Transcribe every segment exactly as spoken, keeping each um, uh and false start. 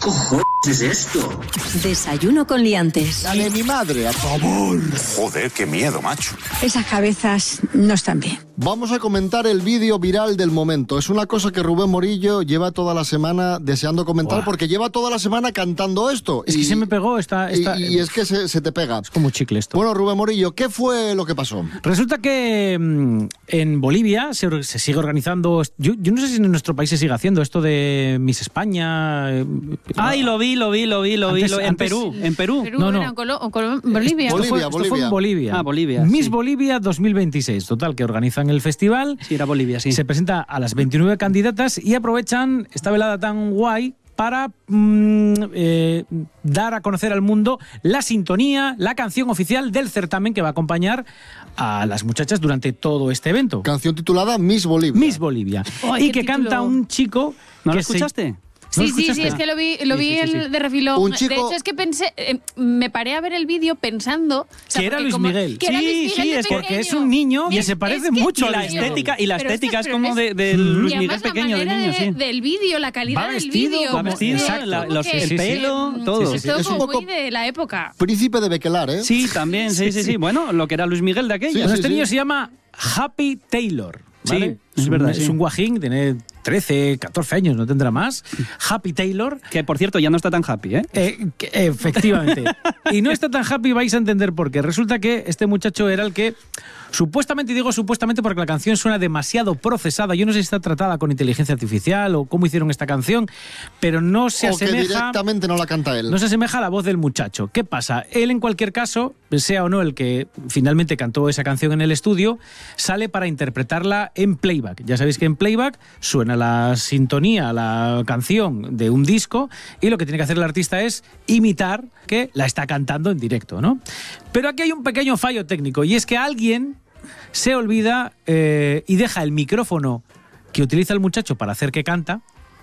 cojones es esto? Desayuno con liantes. La de mi madre, a favor. Joder, qué miedo, macho. Esas cabezas no están bien. Vamos a comentar el vídeo viral del momento. Es una cosa que Rubén Morillo lleva toda la semana deseando comentar. Buah. Porque lleva toda la semana cantando esto. Es y, que se me pegó esta... esta y, y es que se, se te pega. Es como chicle esto. Bueno, Rubén Morillo, ¿qué fue lo que pasó? Resulta que mmm, en Bolivia se, se sigue organizando... Yo, yo no sé si en nuestro país se sigue haciendo esto de Miss España... Eh, Ay, lo vi, lo vi, lo vi, lo antes, vi. Lo, en antes, Perú, en Perú. Perú no, no. Era Colo, Colo, Bolivia. Esto, Bolivia, fue, esto Bolivia. fue en Bolivia. Ah, Bolivia. Miss sí. Bolivia dos mil veintiséis. Total, que organizan el festival. Sí, era Bolivia, sí. Se presenta a las veintinueve candidatas y aprovechan esta velada tan guay para mmm, eh, dar a conocer al mundo la sintonía, la canción oficial del certamen que va a acompañar a las muchachas durante todo este evento. Canción titulada Miss Bolivia. Miss Bolivia. Oh, y que título. Canta un chico... ¿No que lo escuchaste? Se... Sí, ¿No sí, sí, es que lo vi, lo sí, vi sí, sí, sí. El de refilón. Un chico... De hecho, es que pensé, eh, me paré a ver el vídeo pensando... O sea, que era porque Luis como, Miguel. Que era Sí, Luis Miguel sí, de es porque pequeño. es un niño y Es- se parece es que- mucho Y a la Luis Miguel. estética, y la Pero estética ostras, es como pero de, de Mm. Luis Y Miguel además la pequeño, de manera niño, de- sí. del vídeo, la calidad Va del vestido vídeo. como- Va vestido, eh, la- como los- que- el sí, sí. pelo, mm, todo. Sí, sí, sí. Todo Es un como poco- muy de la época. Príncipe de Bequelar, ¿eh? Sí, también, sí, sí, sí. Bueno, lo que era Luis Miguel de aquella. Sí, Bueno, sí, este niño sí. se llama Happy Taylor. ¿vale? Sí, es un, verdad, Es sí. un guajín, tiene trece, catorce años, no tendrá más. Happy Taylor. Que, por cierto, ya no está tan happy, ¿eh? Eh, que, efectivamente. Y no está tan happy, vais a entender por qué. Resulta que este muchacho era el que, supuestamente, y digo supuestamente porque la canción suena demasiado procesada, yo no sé si está tratada con inteligencia artificial o cómo hicieron esta canción, pero no se O que asemeja... directamente no la canta él. No se asemeja a la voz del muchacho. ¿Qué pasa? Él, en cualquier caso, sea o no el que finalmente cantó esa canción en el estudio, sale para interpretarla en playback. Ya sabéis que en playback suena la sintonía, la canción de un disco, y lo que tiene que hacer el artista es imitar que la está cantando en directo, ¿no? Pero aquí hay un pequeño fallo técnico, y es que alguien se olvida eh, y deja el micrófono que utiliza el muchacho para hacer que canta,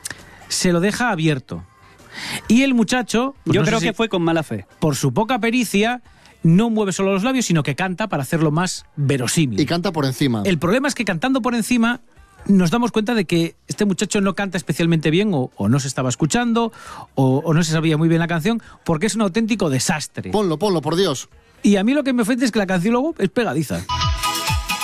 se lo deja abierto. Y el muchacho... pues Yo no sé creo si que fue con mala fe. por su poca pericia, no mueve solo los labios, sino que canta para hacerlo más verosímil. Y canta por encima. El problema es que cantando por encima nos damos cuenta de que este muchacho no canta especialmente bien, o, o no se estaba escuchando, o, o no se sabía muy bien la canción, porque es un auténtico desastre. Ponlo, ponlo, por Dios. Y a mí lo que me ofende es que la canción luego es pegadiza.